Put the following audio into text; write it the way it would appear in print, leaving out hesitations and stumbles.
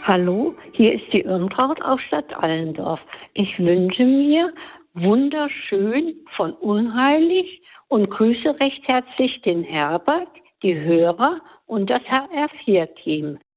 Hallo, hier ist die Irmtraut aus Stadt Allendorf. Ich wünsche mir wunderschön von Unheilig und grüße recht herzlich den Herbert, die Hörer und das HR4-Team.